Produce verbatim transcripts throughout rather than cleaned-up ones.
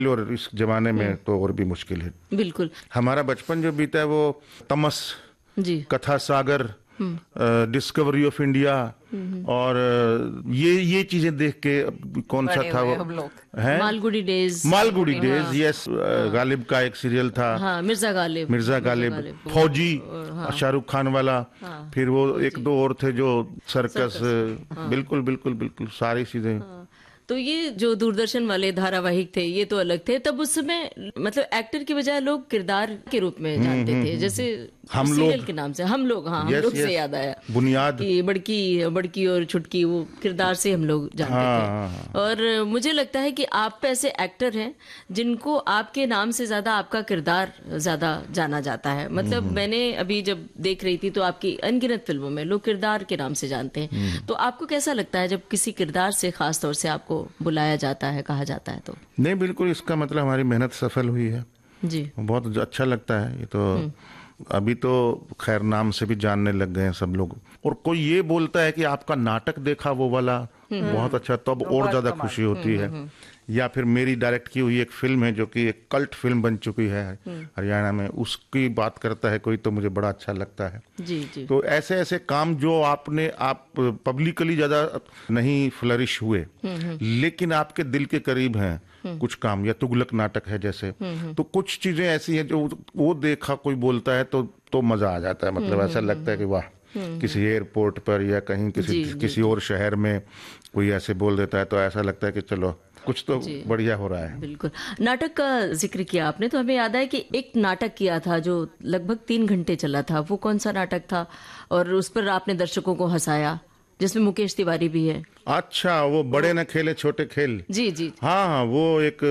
और इस जमाने में तो और भी मुश्किल है। बिल्कुल। हमारा बचपन जो बीता है वो तमस, जी। कथा सागर, डिस्कवरी ऑफ इंडिया और अ, ये ये चीजें देख के कौन सा बड़े था हुए वो हम लोग। है मालगुडी डेज। मालगुडी डेज, हाँ, यस। गालिब का एक सीरियल था, हाँ, मिर्जा गालिब। मिर्जा गालिब, फौजी, हाँ, शाहरुख खान वाला। हाँ, फिर वो फौजी। एक दो और थे जो सर्कस, सर्कस, हाँ। बिल्कुल बिल्कुल बिल्कुल सारी चीजें। हाँ, तो ये जो दूरदर्शन वाले धारावाहिक थे ये तो अलग थे। तब उस समय मतलब एक्टर की बजाय लोग किरदार के रूप में जानते थे, जैसे हम सीरियल लोग के नाम से हम लोग। हाँ, हम Yes, लोग yes, से याद आया बुनियाद। कि बड़की बड़की और छुटकी वो किरदार से हम लोग जानते हाँ, थे। हाँ, और मुझे लगता है कि आप ऐसे एक्टर हैं जिनको आपके नाम से ज्यादा आपका किरदार ज्यादा जाना जाता है। मतलब मैंने अभी जब देख रही थी तो आपकी अनगिनत फिल्मों में लोग किरदार के नाम से जानते हैं। तो आपको कैसा लगता है जब किसी किरदार से खास तौर से आपको बुलाया जाता है, कहा जाता है? तो नहीं, बिल्कुल इसका मतलब हमारी मेहनत सफल हुई है जी। बहुत अच्छा लगता है ये तो। अभी तो खैर नाम से भी जानने लग गए हैं सब लोग। और कोई ये बोलता है कि आपका नाटक देखा वो वाला बहुत अच्छा, तब और ज्यादा खुशी होती है। या फिर मेरी डायरेक्ट की हुई एक फिल्म है जो कि एक कल्ट फिल्म बन चुकी है हरियाणा में, उसकी बात करता है कोई तो मुझे बड़ा अच्छा लगता है। जी जी। तो ऐसे ऐसे काम जो आपने आप पब्लिकली ज्यादा नहीं फ्लरिश हुए लेकिन आपके दिल के करीब हैं कुछ काम, या तुगलक नाटक है जैसे, तो कुछ चीजें ऐसी हैं जो वो देखा कोई बोलता है तो तो मजा आ जाता है। मतलब ऐसा लगता है कि वाह, किसी एयरपोर्ट पर या कहीं किसी जी, जी, किसी और शहर में कोई ऐसे बोल देता है तो ऐसा लगता है कि चलो कुछ तो बढ़िया हो रहा है। बिल्कुल। नाटक का जिक्र किया आपने तो हमें याद है कि एक नाटक किया था जो लगभग तीन घंटे चला था। वो कौन सा नाटक था और उस पर आपने दर्शकों को हंसाया, जिसमें मुकेश तिवारी भी है? अच्छा, वो बड़े न खेले छोटे खेल। जी जी। हाँ हाँ, वो एक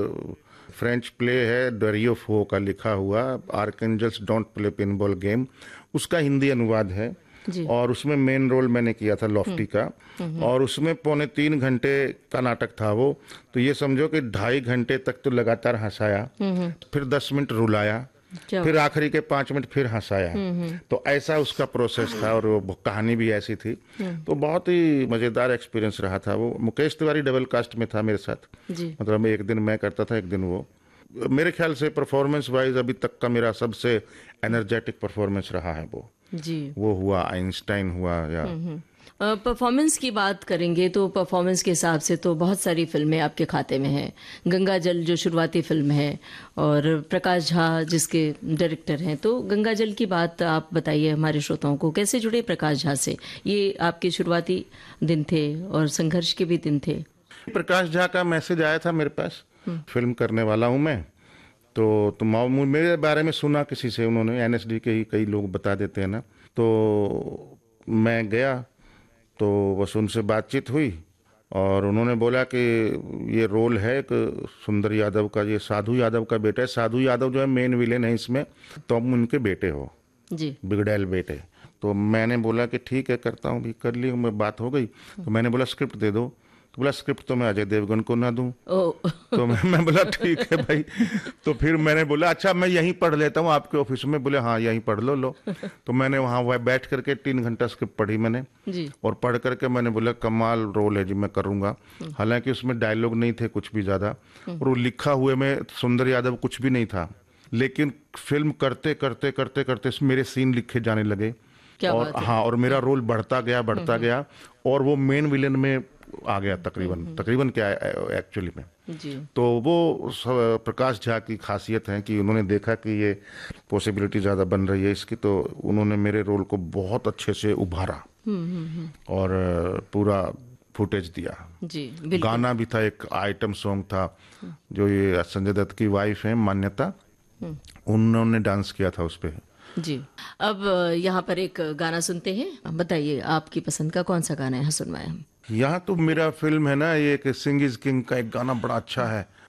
फ्रेंच प्ले है, डरियो फो का लिखा हुआ, archangels don't play pinball game, उसका हिंदी अनुवाद है। जी। और उसमें मेन रोल मैंने किया था लॉफ्टी का, और उसमें पौने तीन घंटे का नाटक था वो। तो ये समझो कि ढाई घंटे तक तो लगातार हंसाया, फिर दस मिनट रुलाया, फिर आखिरी के पांच मिनट फिर हंसाया। तो ऐसा उसका प्रोसेस था और वो कहानी भी ऐसी थी। तो बहुत ही मजेदार एक्सपीरियंस रहा था वो। मुकेश तिवारी डबल कास्ट में था मेरे साथ। जी। मतलब एक दिन मैं करता था, एक दिन वो। मेरे ख्याल से परफॉर्मेंस वाइज अभी तक का मेरा सबसे एनर्जेटिक परफॉर्मेंस रहा है वो। जी। वो हुआ, आइंस्टाइन हुआ, या परफॉर्मेंस की बात करेंगे तो परफॉर्मेंस के हिसाब से तो बहुत सारी फिल्में आपके खाते में हैं। गंगा जल जो शुरुआती फिल्म है, और प्रकाश झा जिसके डायरेक्टर हैं। तो गंगा जल की बात आप बताइए हमारे श्रोताओं को, कैसे जुड़े प्रकाश झा से? ये आपके शुरुआती दिन थे और संघर्ष के भी दिन थे। प्रकाश झा का मैसेज आया था मेरे पास, फिल्म करने वाला हूँ मैं, तो, तो मेरे बारे में सुना किसी से, उन्होंने एनएसडी के ही कई लोग बता देते हैं ना। तो मैं गया, तो बस उनसे बातचीत हुई और उन्होंने बोला कि ये रोल है एक सुंदर यादव का, ये साधु यादव का बेटा है। साधु यादव जो है मेन विलेन है इसमें, तो हम उनके बेटे हो जी, बिगड़ैल बेटे। तो मैंने बोला कि ठीक है करता हूँ भी, कर ली, मैं बात हो गई। तो मैंने बोला स्क्रिप्ट दे दो, तो बोला स्क्रिप्ट तो मैं अजय देवगन को ना दूं। तो मैं, मैं बोला ठीक है भाई। तो फिर मैंने बोला अच्छा मैं यहीं पढ़ लेता हूँ आपके ऑफिस में। बोले हाँ यहीं पढ़ लो लो। तो मैंने वहाँ वह बैठ करके तीन घंटा स्क्रिप्ट पढ़ी मैंने जी। और पढ़ करके मैंने बोला कमाल रोल है जी, मैं करूँगा। हालांकि उसमें डायलॉग नहीं थे कुछ भी ज़्यादा, और वो लिखा हुए में सुंदर यादव कुछ भी नहीं था, लेकिन फिल्म करते करते करते करते मेरे सीन लिखे जाने लगे। और हाँ, और मेरा रोल बढ़ता गया बढ़ता गया और वो मेन विलेन में आ गया तकरीबन तकरीबन क्या एक्चुअली में जी। तो वो प्रकाश झा की खासियत है कि उन्होंने देखा कि ये पॉसिबिलिटी ज़्यादा बन रही है इसकी, तो उन्होंने मेरे रोल को बहुत अच्छे से उभारा और पूरा फुटेज दिया जी। गाना भी था, एक आइटम सॉन्ग था जो ये संजय दत्त की वाइफ है मान्यता, उन्होंने डांस किया था उस पर जी। अब यहाँ पर एक गाना सुनते हैं, बताइए आपकी पसंद का कौन सा गाना है, सुनवाएं हम। यहाँ तो मेरा फिल्म है ना, ये एक सिंग इज किंग का एक गाना बड़ा अच्छा है,